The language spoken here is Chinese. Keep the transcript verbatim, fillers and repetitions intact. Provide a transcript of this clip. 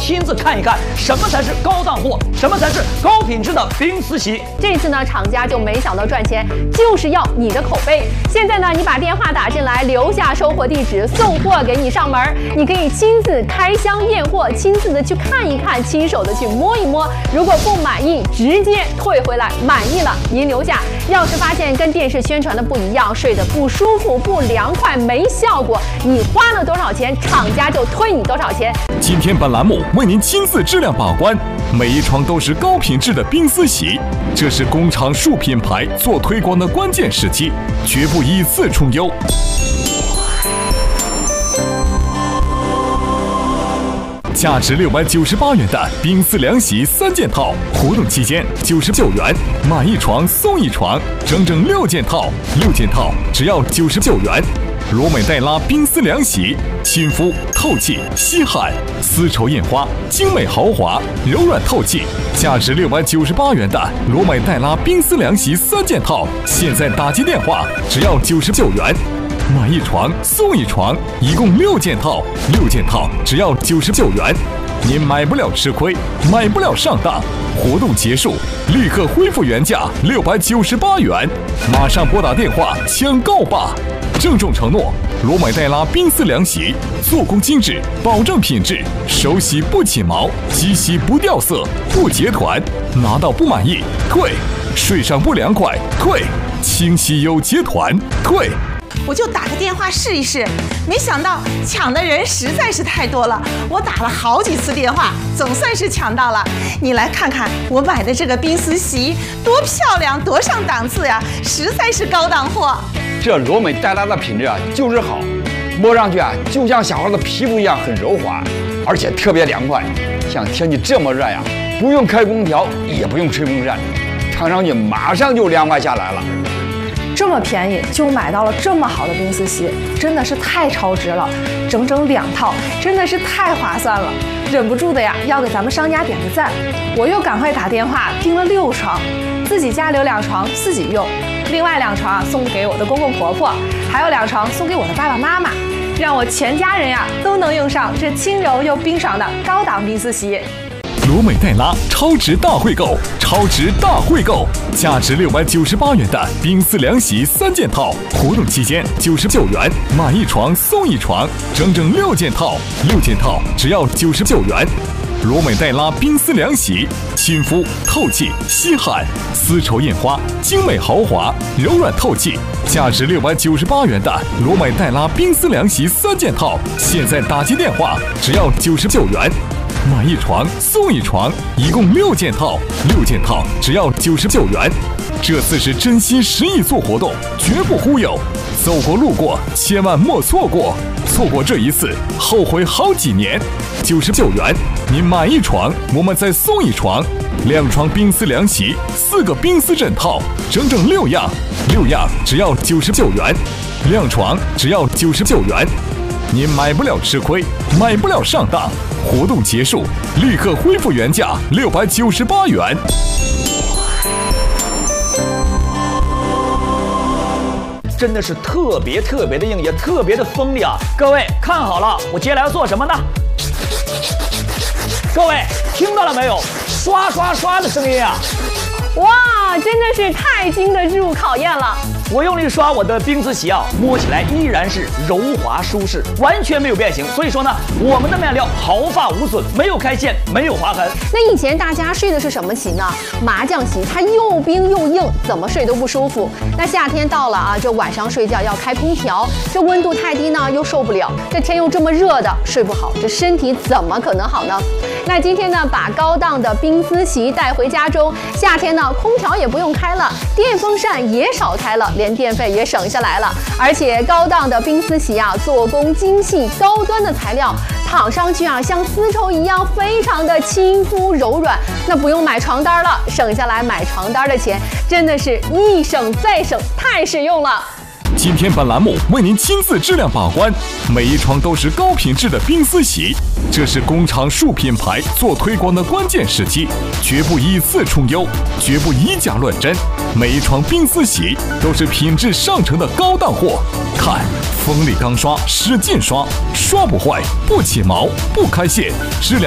亲自看一看什么才是高档货，什么才是高品质的冰丝洗。 这次呢，厂家就没想到赚钱，就是要你的口碑。现在呢，你把电话打进来，留下收货地址，送货给你上门，你可以亲自开箱验货，亲自的去看一看，亲手的去摸一摸。如果不满意，直接退回来；满意了，您留下。要是发现跟电视宣传的不一样，睡得不舒服、不凉快、没效果，你花了多少钱，厂家就退你多少钱。 今天本栏目为您亲自质量把关，每一床都是高品质的冰丝洗，这是工厂数品牌做推广的关键时期，绝不以次充优。价值六百九十八元的冰丝凉洗三件套，活动期间九十九元，买一床送一床，整整六件套，六件套只要九十九元。罗美黛拉冰丝凉洗，亲肤透气吸汗，丝绸印花，精美豪华，柔软透气。价值六百九十八元的罗美黛拉冰丝凉洗三件套，现在打接电话只要九十九元。买一床送一床，一共六件套，六件套只要九十九元。您买不了吃亏，买不了上当。活动结束，立刻恢复原价六百九十八元，马上拨打电话抢购吧！郑重承诺，罗美黛拉冰丝凉洗，做工精致，保证品质，手洗不起毛，机洗不掉色，不结团，拿到不满意退，睡上不凉快退，清洗有结团退。 我就打个电话试一试，没想到抢的人实在是太多了，我打了好几次电话，总算是抢到了。你来看看我买的这个冰丝洗多漂亮，多上档次呀，实在是高档货。 这罗美黛拉的品质啊就是好，摸上去啊就像小孩的皮肤一样很柔滑，而且特别凉快。像天气这么热呀，不用开空调，也不用吹风扇，躺上去马上就凉快下来了。 这么便宜就买到了这么好的冰丝洗，真的是太超值了，整整两套，真的是太划算了，忍不住的呀要给咱们商家点个赞。我又赶快打电话订了六床，自己家留两床自己用，另外两床啊送给我的公公婆婆，还有两床送给我的爸爸妈妈，让我全家人呀都能用上这轻柔又冰爽的高档冰丝洗。 罗美黛拉超值大汇购，超值大汇购，价值六百九十八元的冰丝凉洗三件套，活动期间九十九元，买一床送一床，整整六件套，六件套只要九十九元。罗美黛拉冰丝凉洗，亲肤透气吸汗，丝绸印花，精美豪华，柔软透气。价值六百九十八元的罗美黛拉冰丝凉洗三件套，现在打接电话只要九十九元。买一床送一床，一共六件套，六件套只要九十九元。这次是真心实意做活动，绝不忽悠。走过路过，千万莫错过，错过这一次，后悔好几年。九十九元，您买一床，我们再送一床，两床冰丝凉洗，四个冰丝枕套，整整六样，六样只要九十九元，两床只要九十九元。您买不了吃亏，买不了上当。活动结束，立刻恢复原价六百九十八元。 真的是特别特别的硬，也特别的锋利啊！各位看好了，我接下来要做什么呢？各位听到了没有？刷刷刷的声音啊！ 哇，真的是太经得住考验了。 我用力刷我的冰丝洗啊，摸起来依然是柔滑舒适，完全没有变形。所以说呢，我们的面料毫发无损，没有开线，没有划痕。 那以前大家睡的是什么席呢？麻将席，它又冰又硬，怎么睡都不舒服。那夏天到了啊，这晚上睡觉要开空调，这温度太低呢又受不了，这天又这么热的，睡不好，这身体怎么可能好呢？那今天呢，把高档的冰丝席带回家中，夏天呢空调也不用开了，电风扇也少开了。连电费也省下来了，而且高档的冰丝洗啊，做工精细，高端的材料，躺上去啊像丝绸一样，非常的亲肤柔软。那不用买床单了，省下来买床单的钱，真的是一省再省，太实用了。 今天本栏目为您亲自质量把关，每一床都是高品质的冰丝洗，这是工厂数品牌做推广的关键时期，绝不以次充优，绝不以假乱真。每一床冰丝洗都是品质上乘的高档货，看锋利钢刷，使劲刷，刷不坏，不起毛，不开线，质量。